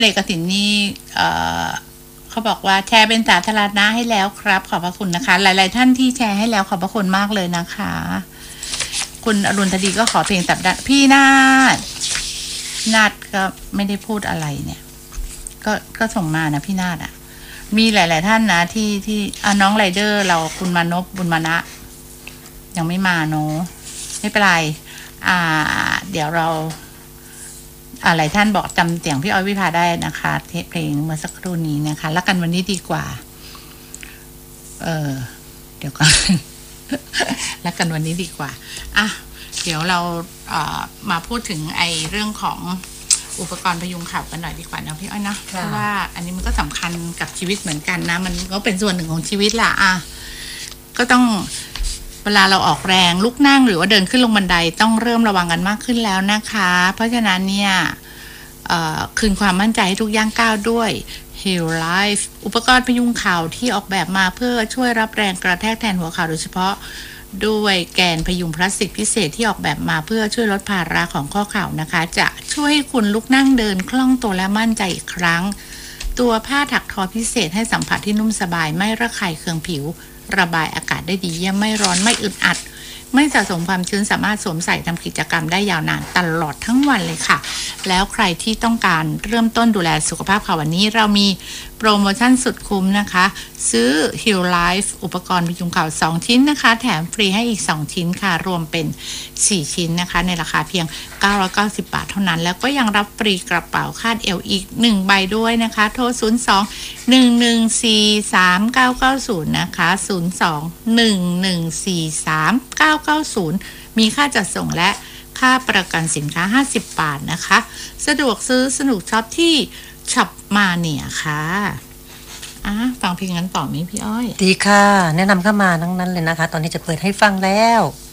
เลขกฐินนี่เขาบอกว่าแชร์เป็นสาธารณะให้แล้วครับขอบพระคุณนะคะ หลายๆท่านที่แชร์ให้แล้วขอบพระคุณมากเลยนะคะ คุณอรุณธดีก็ขอเพลงสัปดาห์พี่นาดก็ไม่ได้พูดอะไรเนี่ย ก็ส่งมานะพี่นาดอะมีหลายๆท่านนะที่น้องไรเดอร์เราคุณมานพบุญมานะยังไม่มาเนาะไม่เป็นไรเดี๋ยวเราหลายท่านบอกจำเสียงพี่อ้อยวิภาได้นะคะเพลงเมื่อสักครู่นี้นะคะรักกันวันนี้ดีกว่าเดี๋ยวก่อนรักกันวันนี้ดีกว่าเดี๋ยวเรามาพูดถึงเรื่องของอุปกรณ์พยุงเข่ากันหน่อยดีกว่านะพี่อ้อยนะเพราะว่าอันนี้มันก็สำคัญกับชีวิตเหมือนกันนะมันก็เป็นส่วนหนึ่งของชีวิตล่ะก็ต้องเวลาเราออกแรงลุกนั่งหรือว่าเดินขึ้นลงบันไดต้องเริ่มระวังกันมากขึ้นแล้วนะคะเพราะฉะนั้นเนี่ยคืนความมั่นใจให้ทุกย่างก้าวด้วย Heal Life อุปกรณ์พยุงเข่าที่ออกแบบมาเพื่อช่วยรับแรงกระแทกแทนหัวเข่าโดยเฉพาะด้วยแกนพยุงพลาสติกพิเศษที่ออกแบบมาเพื่อช่วยลดภาระของข้อเข่านะคะจะช่วยให้คุณลุกนั่งเดินคล่องตัวและมั่นใจอีกครั้งตัวผ้าถักทอพิเศษให้สัมผัสที่นุ่มสบายไม่ระคายเคืองผิวระบายอากาศได้ดีเยี่ยมไม่ร้อนไม่อึดอัดไม่สะสมความชื้นสามารถสวมใส่ทำกิจกรรมได้ยาวนานตลอดทั้งวันเลยค่ะแล้วใครที่ต้องการเริ่มต้นดูแลสุขภาพค่ะวันนี้เรามีโปรโมชั่นสุดคุ้มนะคะซื้อ Heal Life อุปกรณ์พยุงเข่า2ชิ้นนะคะแถมฟรีให้อีก2ชิ้นค่ะรวมเป็น4ชิ้นนะคะในราคาเพียง990 บาทเท่านั้นแล้วก็ยังรับฟรีกระเป๋าคาดเอวอีก1ใบด้วยนะคะโทร02-114-3990นะคะ02-114-3990มีค่าจัดส่งและค่าประกันสินค้า50 บาทนะคะสะดวกซื้อสนุกช็อปที่ช็อปมาเนี่ยค่ะฟังเพลงนั้นต่อไหมพี่อ้อยดีค่ะแนะนำเข้ามาทั้งนั้นเลยนะคะตอนนี้จะเปิดให้ฟังแล้ว